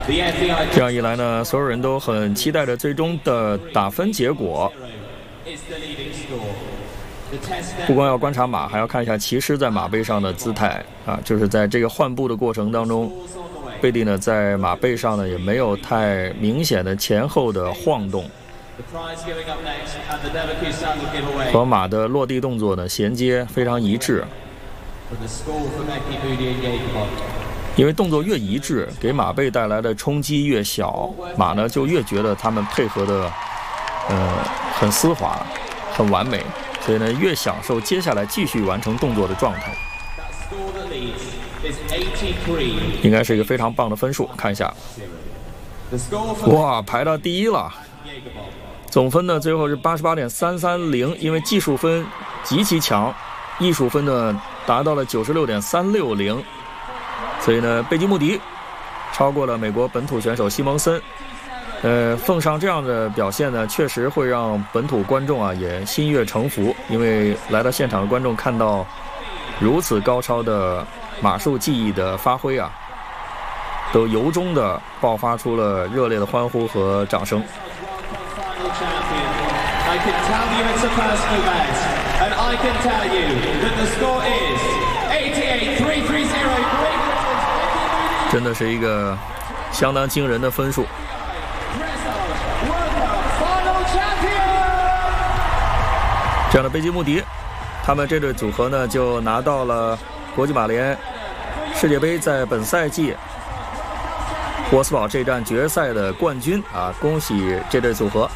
这样一来呢，所有人都很期待着最终的打分结果。不光要观察马，还要看一下骑师在马背上的姿态啊，就是在这个换步的过程当中，贝蒂呢在马背上呢也没有太明显的前后的晃动，和马的落地动作呢衔接非常一致。因为动作越一致，给马背带来的冲击越小，马呢就越觉得他们配合的很丝滑，很完美。所以呢，越享受接下来继续完成动作的状态，应该是一个非常棒的分数。看一下，哇，排到第一了，总分呢最后是88.330，因为技术分极其强，艺术分呢达到了96.360，所以呢，贝基穆迪超过了美国本土选手西蒙森。奉上这样的表现呢，确实会让本土观众啊也心悦诚服，因为来到现场的观众看到如此高超的马术技艺的发挥啊，都由衷的爆发出了热烈的欢呼和掌声。真的是一个相当惊人的分数。这样的贝基穆迪，他们这对组合呢就拿到了国际马联世界杯在本赛季沃斯堡这站决赛的冠军啊！恭喜这对组合。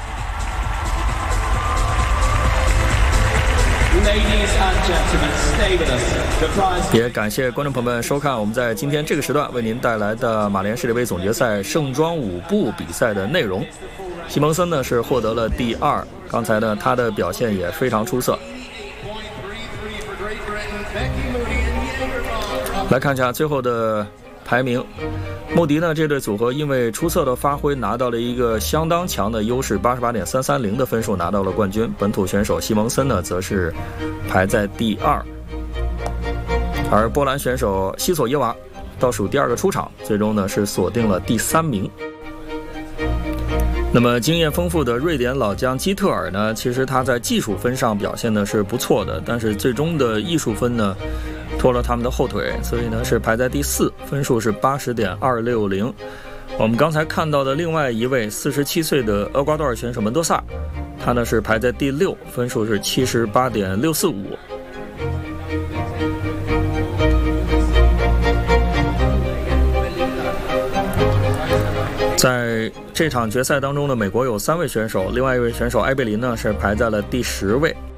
也感谢观众朋友们收看我们在今天这个时段为您带来的马联世界杯总决赛盛装舞步比赛的内容。西蒙森呢是获得了第2，刚才呢他的表现也非常出色。来看一下最后的排名，穆迪呢这对组合因为出色的发挥拿到了一个相当强的优势，88.330的分数拿到了冠军。本土选手西蒙森呢则是排在第2，而波兰选手西索耶娃倒数第2个出场，最终呢是锁定了第3名。那么经验丰富的瑞典老将基特尔呢，其实他在技术分上表现的是不错的，但是最终的艺术分呢拖了他们的后腿，所以呢是排在第4，分数是80.260。我们刚才看到的另外一位47岁的厄瓜多尔选手门多萨，他呢是排在第6，分数是78.645。在这场决赛当中呢，美国有3位选手，另外一位选手埃贝林呢是排在了第10位。